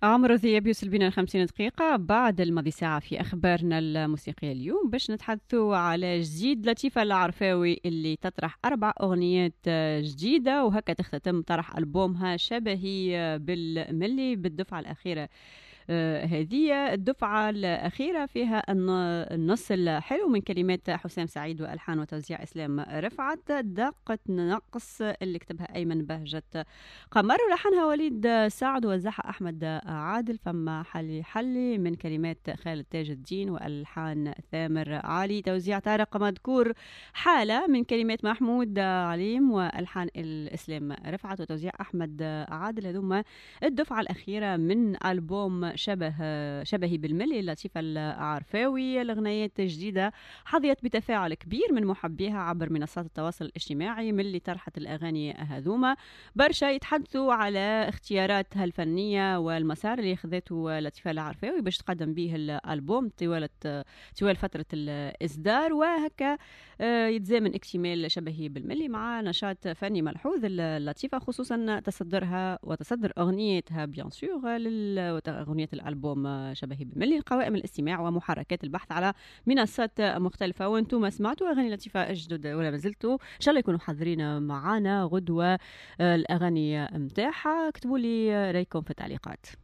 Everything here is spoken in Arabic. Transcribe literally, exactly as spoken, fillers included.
عمرو ذياب يوصل بنا خمسين دقيقة بعد الماضي ساعة في أخبارنا الموسيقية اليوم باش نتحدثوا على جديد لطيفة العرفاوي اللي تطرح أربع أغنيات آه، جديدة، وهكا تختتم طرح ألبومها شبهي آه، بالملي بالدفعة الأخيرة. آه، هذه الدفعة الأخيرة فيها الن- النص الحلو من كلمات حسام سعيد وألحان وتوزيع إسلام رفعت، دقة نقص اللي كتبها أيمن بهجت قمر، ولحنها وليد سعد ووزعها أحمد عادل. فما حلي حلي من كلمات خالد تاج الدين وألحان ثامر علي، توزيع طارق مذكور. حالة من كلمات محمود عليم وألحان الإسلام رفعت وتوزيع أحمد عادل. هذوما الدفعة الأخيرة من ألبوم شبه شبهي بالملي لطيفة العرفاوي. الأغنيات الجديدة حظيت بتفاعل كبير من محبيها عبر منصات التواصل الاجتماعي، من اللي طرحت الأغاني هذوما برشا يتحدثوا على اختياراتها الفنية والمسار اللي أخذته لطيفة العرفاوي باش تقدم به الألبوم طوال طوال فترة الإصدار، وهكا آه، يتزامن اكتمال شبهي بالملي مع نشاط فني ملحوظ اللطيفة، خصوصا تصدرها وتصدر أغنيتها بيان سور أغنية الألبوم آه، شبهي بالملي قوائم الاستماع ومحركات البحث على منصات مختلفة. وانتم سمعتوا أغاني لطيفة جدد ولا ما زلتوا؟ إن شاء الله يكونوا حاضرين معانا غدوة آه، الأغاني متاحة. اكتبوا لي رأيكم في التعليقات.